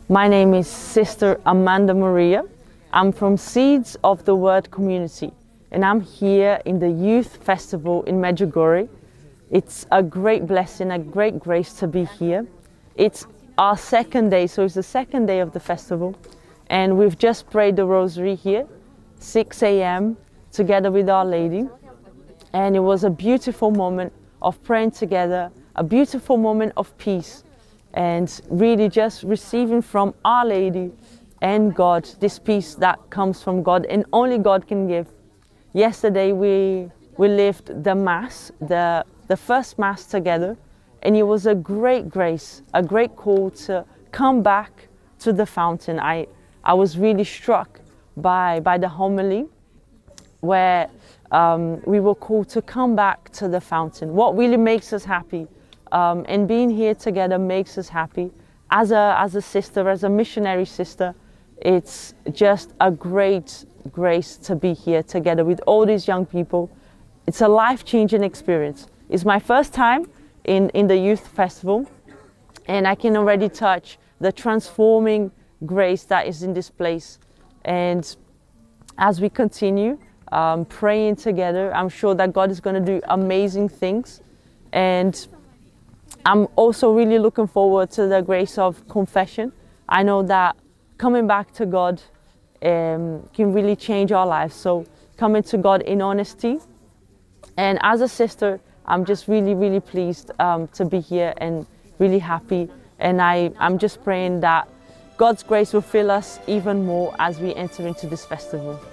My name is Sister Amanda Maria. I'm from Seeds of the Word community, and I'm here in the Youth Festival in Medjugorje. It's a great blessing, a great grace to be here. It's our second day, so it's the second day of the festival, and we've just prayed the Rosary here, 6 a.m. together with Our Lady, and it was a beautiful moment of praying together, a beautiful moment of peace, and really just receiving from Our Lady and God this peace that comes from God and only God can give. Yesterday we lived the Mass, the first Mass together, and it was a great grace, a great call to come back to the fountain. I was really struck by the homily where we were called to come back to the fountain. What really makes us happy, and being here together makes us happy. As a sister, as a missionary sister, it's just a great grace to be here together with all these young people. It's a life-changing experience. It's my first time in the Youth Festival, and I can already touch the transforming grace that is in this place. And as we continue praying together, I'm sure that God is going to do amazing things. And I'm also really looking forward to the grace of confession. I know that coming back to God can really change our lives. So coming to God in honesty. And as a sister, I'm just really, really pleased to be here and really happy. And I'm just praying that God's grace will fill us even more as we enter into this festival.